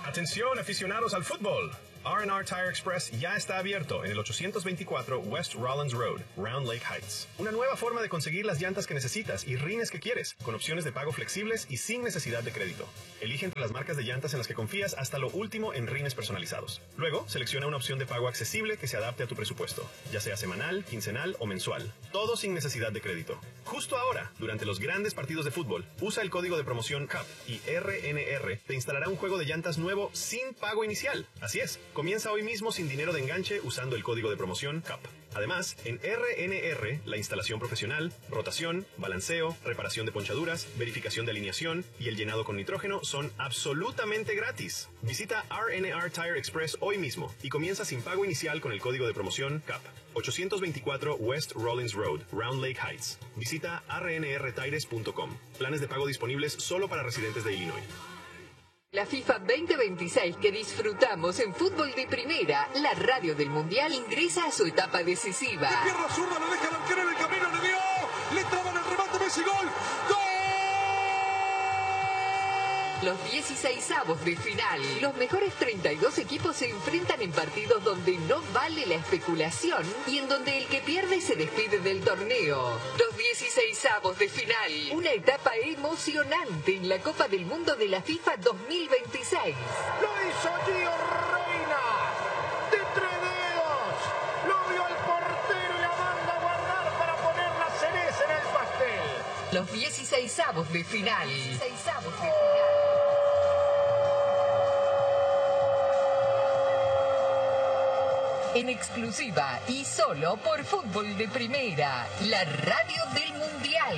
Atención, aficionados al fútbol. R&R Tire Express ya está abierto en el 824 West Rollins Road, Round Lake Heights. Una nueva forma de conseguir las llantas que necesitas y rines que quieres, con opciones de pago flexibles y sin necesidad de crédito. Elige entre las marcas de llantas en las que confías hasta lo último en rines personalizados. Luego, selecciona una opción de pago accesible que se adapte a tu presupuesto, ya sea semanal, quincenal o mensual. Todo sin necesidad de crédito. Justo ahora, durante los grandes partidos de fútbol, usa el código de promoción CUP y RNR te instalará un juego de llantas nuevo sin pago inicial. Así es. Comienza hoy mismo sin dinero de enganche usando el código de promoción CUP. Además, en RNR, la instalación profesional, rotación, balanceo, reparación de ponchaduras, verificación de alineación y el llenado con nitrógeno son absolutamente gratis. Visita R&R Tire Express hoy mismo y comienza sin pago inicial con el código de promoción CUP. 824 West Rollins Road, Round Lake Heights. Visita rnrtires.com. Planes de pago disponibles solo para residentes de Illinois. La FIFA 2026 que disfrutamos en Fútbol de Primera, la radio del Mundial, ingresa a su etapa decisiva. De pierna zurda, lo deja el arquero en el camino, le dio, le traban el remate, Messi, gol, ¡gol! Los 16avos de final. Los mejores 32 equipos se enfrentan en partidos donde no vale la especulación y en donde el que pierde se despide del torneo. Los 16avos de final. Una etapa emocionante en la Copa del Mundo de la FIFA 2026. Lo hizo Gio Reina. De 3 dedos. Lo vio el portero y la manda a guardar para poner la cereza en el pastel. Los 16avos de final. 16avos de final. En exclusiva y solo por Fútbol de Primera, la radio del Mundial.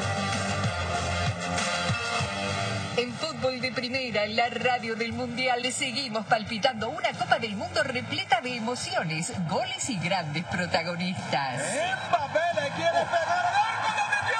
En Fútbol de Primera, la radio del Mundial, seguimos palpitando una Copa del Mundo repleta de emociones, goles y grandes protagonistas. Mbappé le quiere pegar al arco, lo metió,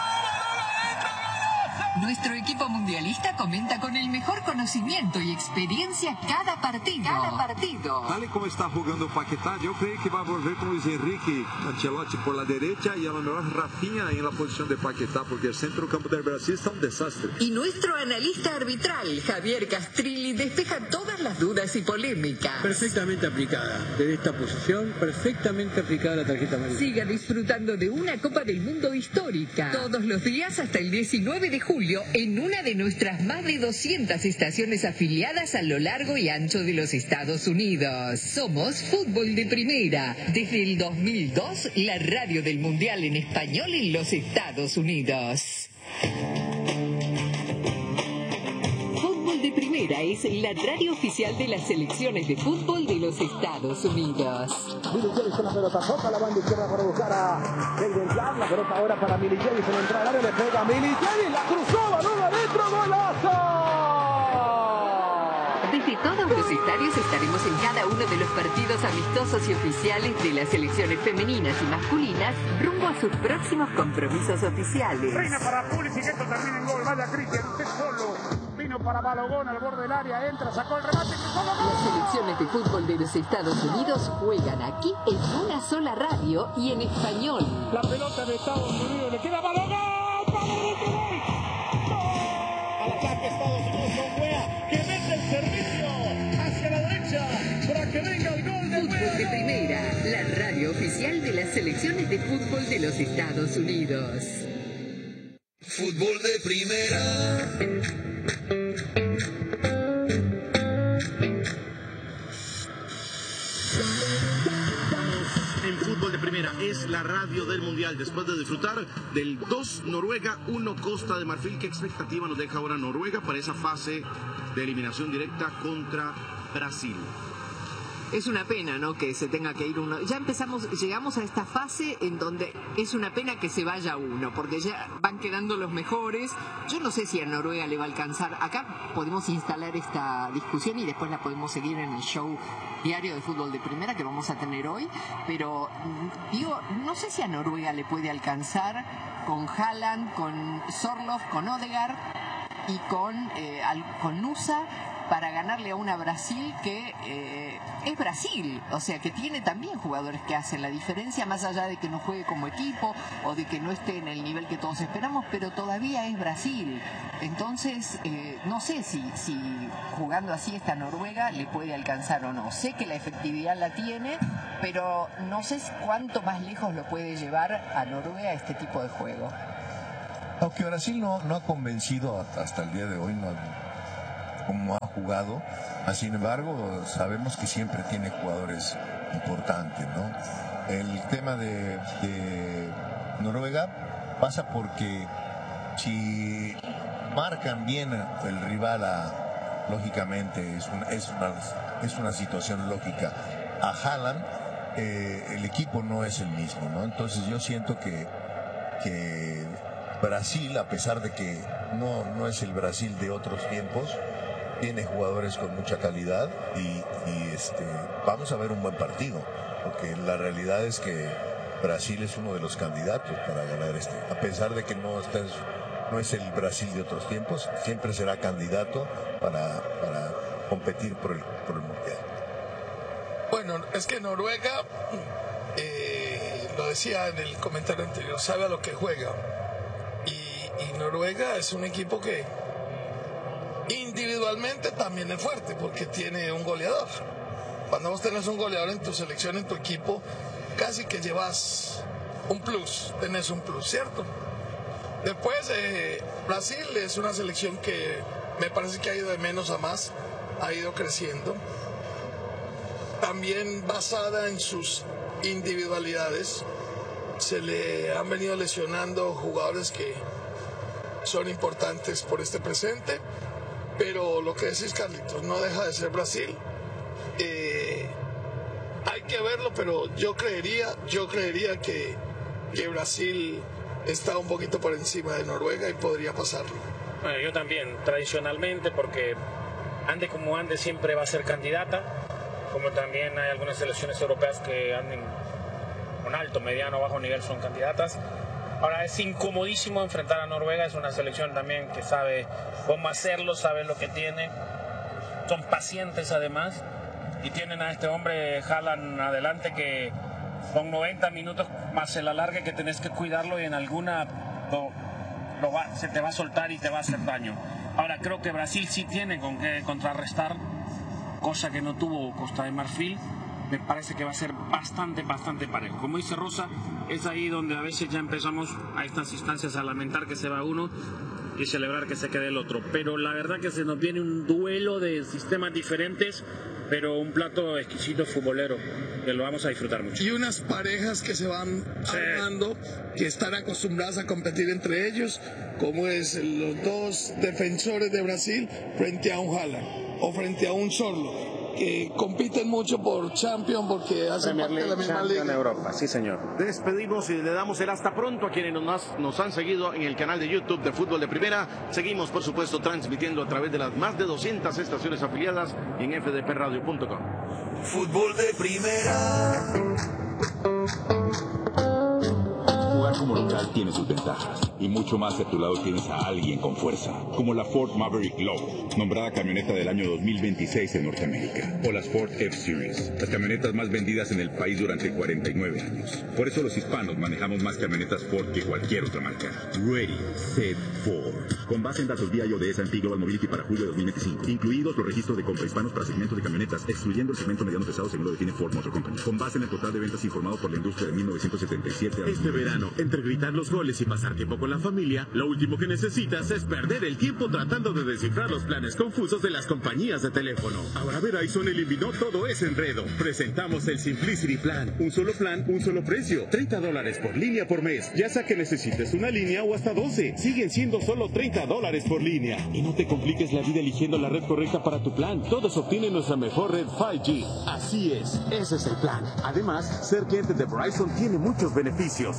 Nuestro equipo mundialista comenta con el mejor conocimiento y experiencia cada partido. Tal y como está jugando Paquetá, yo creo que va a volver con Luis Enrique Ancelotti por la derecha y a lo mejor Rafinha en la posición de Paquetá, porque el centro campo del Brasil está un desastre. Y nuestro analista arbitral, Javier Castrilli, despeja todas las dudas y polémicas. Perfectamente aplicada. Desde esta posición, perfectamente aplicada la tarjeta amarilla. Siga disfrutando de una Copa del Mundo histórica. Todos los días hasta el 19 de julio en una de nuestras más de 200 estaciones afiliadas a lo largo y ancho de los Estados Unidos. Somos Fútbol de Primera. Desde el 2002, la radio del Mundial en español en los Estados Unidos. Fútbol de Primera es la radio oficial de las selecciones de fútbol de los Estados Unidos. Milicevic con la pelota, toca la banda izquierda para buscar a Jayden Clark. La pelota ahora para Milicevic, en la entrada al área, le pega a Milicevic, la cruzó, balón adentro, golazo. Desde todos los estadios estaremos en cada uno de los partidos amistosos y oficiales de las selecciones femeninas y masculinas rumbo a sus próximos compromisos oficiales. Reina para Pulisic, esto termina en gol, vaya Cristian, usted solo. Vino para Balogón al borde del área, entra, sacó el remate, cruzó la Las selecciones de fútbol de los Estados Unidos juegan aquí en una sola radio y en español. La pelota de Estados Unidos, le queda Balogón, ¡vamos, gol! Al ataque Estados Unidos con Wea, que mete el servicio hacia la derecha para que venga el gol de Fútbol de Primera, la radio oficial de las selecciones de fútbol de los Estados Unidos. Fútbol de Primera. En Fútbol de Primera es la radio del Mundial. Después de disfrutar del 2 Noruega, 1 Costa de Marfil, ¿qué expectativa nos deja ahora Noruega para esa fase de eliminación directa contra Brasil? Es una pena, ¿no?, que se tenga que ir uno. Ya llegamos a esta fase en donde es una pena que se vaya uno, porque ya van quedando los mejores. Yo no sé si a Noruega le va a alcanzar. Acá podemos instalar esta discusión y después la podemos seguir en el show diario de Fútbol de Primera que vamos a tener hoy, pero digo, no sé si a Noruega le puede alcanzar con Haaland, con Sorloth, con Odegaard y con Nusa para ganarle a una Brasil que es Brasil, o sea, que tiene también jugadores que hacen la diferencia, más allá de que no juegue como equipo o de que no esté en el nivel que todos esperamos, pero todavía es Brasil. Entonces, no sé si jugando así esta Noruega le puede alcanzar o no. Sé que la efectividad la tiene, pero no sé cuánto más lejos lo puede llevar a Noruega este tipo de juego. Aunque Brasil no ha convencido hasta el día de hoy, como ha jugado, sin embargo sabemos que siempre tiene jugadores importantes, ¿no? El tema de Noruega pasa porque si marcan bien el rival, lógicamente es una situación lógica. A Haaland el equipo no es el mismo, ¿no? Entonces yo siento que Brasil, a pesar de que no es el Brasil de otros tiempos, tiene jugadores con mucha calidad y vamos a ver un buen partido, porque la realidad es que Brasil es uno de los candidatos para ganar a pesar de que no es el Brasil de otros tiempos, siempre será candidato para competir por el Mundial. Bueno, es que Noruega, lo decía en el comentario anterior, sabe a lo que juega. Y Noruega es un equipo que individualmente también es fuerte, porque tiene un goleador. Cuando vos tenés un goleador en tu selección, en tu equipo, casi que llevas un plus, tenés un plus, ¿cierto? Después, Brasil es una selección que me parece que ha ido de menos a más, ha ido creciendo. También basada en sus individualidades, se le han venido lesionando jugadores que son importantes por este presente, pero lo que decís, Carlitos, no deja de ser Brasil. Hay que verlo, pero yo creería que Brasil está un poquito por encima de Noruega y podría pasarlo. Bueno, yo también, tradicionalmente, porque ande como ande siempre va a ser candidata, como también hay algunas selecciones europeas que anden con alto, mediano, bajo nivel son candidatas. Ahora es incomodísimo enfrentar a Noruega, es una selección también que sabe cómo hacerlo, sabe lo que tiene, son pacientes además, y tienen a este hombre Haaland adelante que son 90 minutos más el alargue que tenés que cuidarlo y en alguna se te va a soltar y te va a hacer daño. Ahora creo que Brasil sí tiene con qué contrarrestar, cosa que no tuvo Costa de Marfil. Me parece que va a ser bastante parejo. Como dice Rosa, es ahí donde a veces ya empezamos a estas instancias a lamentar que se va uno y celebrar que se quede el otro. Pero la verdad que se nos viene un duelo de sistemas diferentes, pero un plato exquisito futbolero que lo vamos a disfrutar mucho. Y unas parejas que se van armando, que están acostumbradas a competir entre ellos, como es los dos defensores de Brasil frente a un Haaland o frente a un Sorlo, que compiten mucho por Champions porque hacen parte de la misma liga en Europa, sí señor. Despedimos y le damos el hasta pronto a quienes nos han seguido en el canal de YouTube de Fútbol de Primera. Seguimos, por supuesto, transmitiendo a través de las más de 200 estaciones afiliadas en fdpradio.com. Fútbol de Primera. Jugar como local tiene sus ventajas y mucho más si a tu lado tienes a alguien con fuerza, como la Ford Maverick Low, nombrada camioneta del año 2026 en Norteamérica, o las Ford F-Series, las camionetas más vendidas en el país durante 49 años. Por eso los hispanos manejamos más camionetas Ford que cualquier otra marca. Ready, Set, Ford. Con base en datos vía de S&P Global Mobility para julio de 2025, incluidos los registros de compra hispanos para segmento de camionetas, excluyendo el segmento mediano pesado según lo define Ford Motor Company. Con base en el total de ventas informado por la industria de 1977 a este verano, entre gritar los goles y pasar tiempo con la familia, lo último que necesitas es perder el tiempo tratando de descifrar los planes confusos de las compañías de teléfono. Ahora Verizon eliminó todo ese enredo. Presentamos el Simplicity Plan. Un solo plan, un solo precio. $30 por línea por mes. Ya sea que necesites una línea o hasta 12. Siguen siendo solo $30 por línea. Y no te compliques la vida eligiendo la red correcta para tu plan. Todos obtienen nuestra mejor red 5G. Así es, ese es el plan. Además, ser cliente de Verizon tiene muchos beneficios. Todo para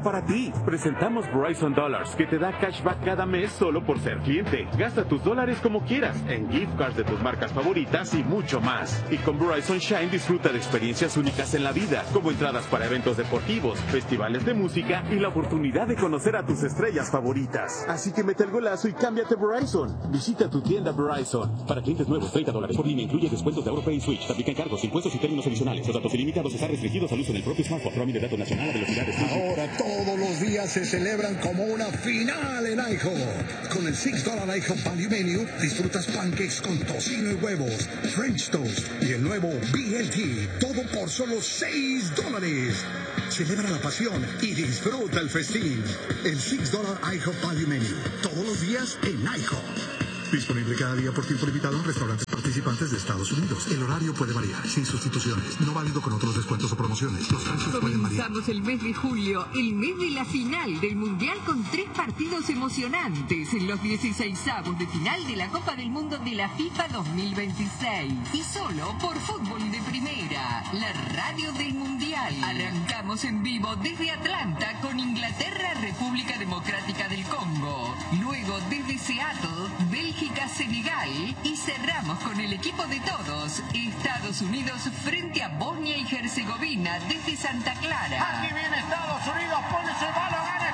para ti. Presentamos Verizon Dollars, que te da cashback cada mes solo por ser cliente. Gasta tus dólares como quieras, en gift cards de tus marcas favoritas y mucho más. Y con Verizon Shine disfruta de experiencias únicas en la vida, como entradas para eventos deportivos, festivales de música y la oportunidad de conocer a tus estrellas favoritas. Así que mete el golazo y cámbiate a Verizon. Visita tu tienda Verizon. Para clientes nuevos, $30 por línea, incluye descuentos de AutoPay y Switch. Se aplican cargos, impuestos y términos adicionales. Los datos ilimitados están restringidos al uso en el propio smartphone. Roaming de datos nacional a velocidades. Ahora todos los días se celebran como una final en IHOP. Con el $6 IHOP Value Menu disfrutas pancakes con tocino y huevos, French toast y el nuevo BLT. Todo por solo $6. Celebra la pasión y disfruta el festín. El $6 IHOP Value Menu. Todos los días en IHOP. Disponible cada día por tiempo limitado en restaurantes participantes de Estados Unidos. El horario puede variar, sin sustituciones. No válido con otros descuentos o promociones. Los precios pueden variar. Comenzamos el mes de julio, el mes de la final del Mundial con 3 partidos emocionantes en los 16avos de final de la Copa del Mundo de la FIFA 2026. Y solo por Fútbol de Primera, la radio del Mundial. Arrancamos en vivo desde Atlanta con Inglaterra, República Democrática del Congo. Luego desde Seattle, Bélgica, Senegal. Y cerramos con el equipo de todos, Estados Unidos frente a Bosnia y Herzegovina desde Santa Clara. Aquí viene Estados Unidos, pone ese balón, gana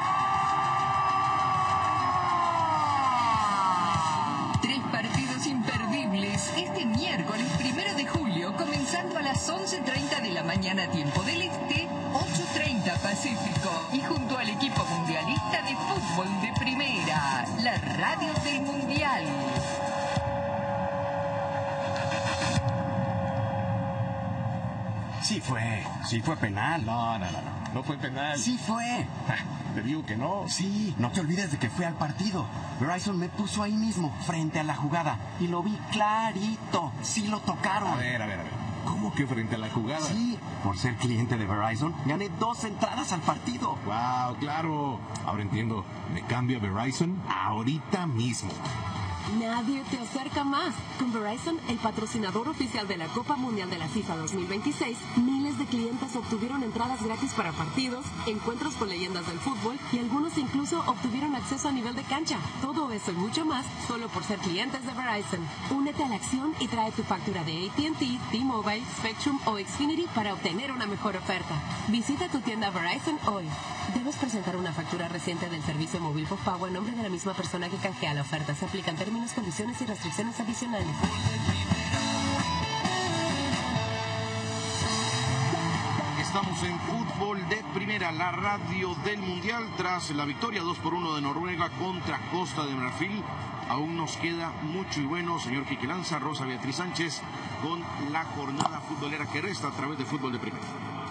Ecuador. 3 partidos imperdibles este miércoles 1 de julio, comenzando a las 11:30 de la mañana tiempo del Este, 8:30 Pacífico, y junto al equipo mundialista de Fútbol de Primera, la radio del Mundial. Sí fue penal. No fue penal. Sí fue. Te digo que no. Sí, no te olvides de que fue al partido. Verizon me puso ahí mismo, frente a la jugada, y lo vi clarito. Sí lo tocaron. A ver. ¿Cómo que frente a la jugada? Sí, por ser cliente de Verizon, gané 2 entradas al partido. Wow, claro. Ahora entiendo. Me cambio a Verizon ahorita mismo. Nadie te acerca más. Con Verizon, el patrocinador oficial de la Copa Mundial de la FIFA 2026, miles de clientes obtuvieron entradas gratis para partidos, encuentros con leyendas del fútbol y algunos incluso obtuvieron acceso a nivel de cancha. Todo eso y mucho más solo por ser clientes de Verizon. Únete a la acción y trae tu factura de AT&T, T-Mobile, Spectrum o Xfinity para obtener una mejor oferta. Visita tu tienda Verizon hoy. Debes presentar una factura reciente del servicio móvil postpago a nombre de la misma persona que canjea la oferta. Se aplican términos, condiciones y restricciones adicionales. Estamos en Fútbol de Primera, la radio del Mundial, tras la victoria 2-1 de Noruega contra Costa de Marfil. Aún nos queda mucho y bueno, señor Quique Lanza, Rosa Beatriz Sánchez, con la jornada futbolera que resta a través de Fútbol de Primera.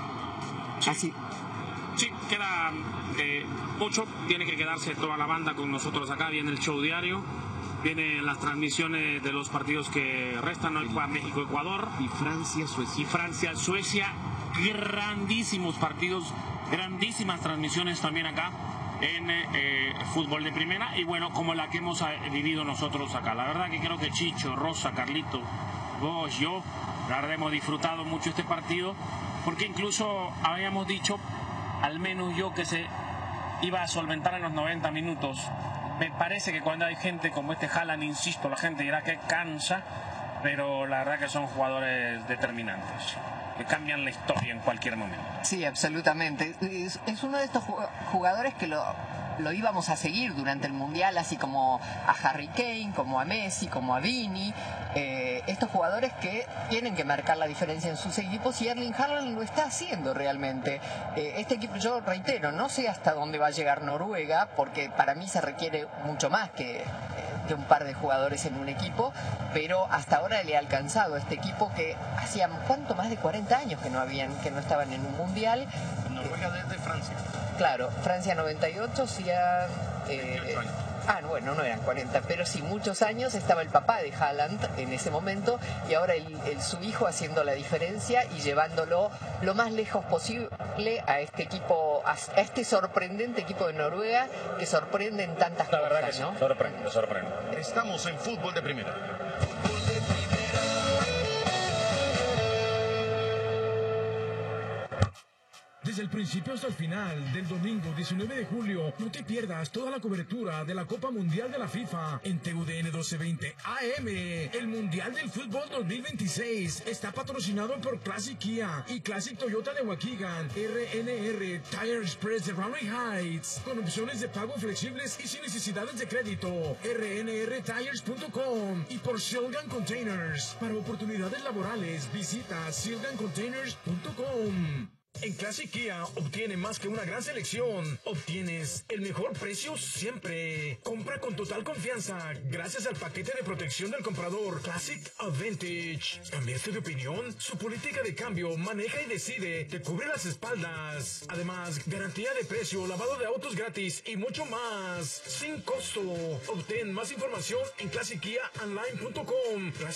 Sí, queda mucho, tiene que quedarse toda la banda con nosotros acá, viene el show diario, vienen las transmisiones de los partidos que restan, hoy juega México-Ecuador y Francia-Suecia. Y Francia-Suecia, grandísimos partidos, grandísimas transmisiones también acá en Fútbol de Primera, y bueno, como la que hemos vivido nosotros acá. La verdad que creo que Chicho, Rosa, Carlito, vos, yo, la verdad hemos disfrutado mucho este partido, porque incluso habíamos dicho, al menos yo, que se iba a solventar en los 90 minutos. Me parece que cuando hay gente como este Haaland, insisto, la gente dirá que cansa, pero la verdad que son jugadores determinantes, que cambian la historia en cualquier momento. Sí, absolutamente. Es uno de estos jugadores que lo íbamos a seguir durante el Mundial, así como a Harry Kane, como a Messi, como a Vini. Estos jugadores que tienen que marcar la diferencia en sus equipos, y Erling Haaland lo está haciendo realmente. Este equipo, yo reitero, no sé hasta dónde va a llegar Noruega, porque para mí se requiere mucho más que un par de jugadores en un equipo, pero hasta ahora le ha alcanzado a este equipo que hacía ¿cuánto? Más de 40 años que no estaban en un Mundial. Noruega desde Francia. Claro, Francia 98, hacía... bueno, no eran 40, pero sí, muchos años. Estaba el papá de Haaland en ese momento, y ahora su hijo haciendo la diferencia y llevándolo lo más lejos posible a este equipo, a este sorprendente equipo de Noruega, que sorprende en tantas cosas, verdad que sí, ¿no? Sorprende. Estamos en Fútbol de Primera. Desde el principio hasta el final del domingo 19 de julio, no te pierdas toda la cobertura de la Copa Mundial de la FIFA en TUDN 1220 AM. El Mundial del Fútbol 2026 está patrocinado por Classic Kia y Classic Toyota de Waukegan, RNR Tire Express de Raleigh Heights, con opciones de pago flexibles y sin necesidades de crédito, rnrtires.com, y por Silgan Containers. Para oportunidades laborales, visita silgancontainers.com. En Classic Kia obtiene más que una gran selección. Obtienes el mejor precio siempre. Compra con total confianza gracias al paquete de protección del comprador Classic Advantage. ¿Cambiaste de opinión? Su política de cambio maneja y decide. Te cubre las espaldas. Además, garantía de precio, lavado de autos gratis y mucho más. Sin costo. Obtén más información en classickiaonline.com.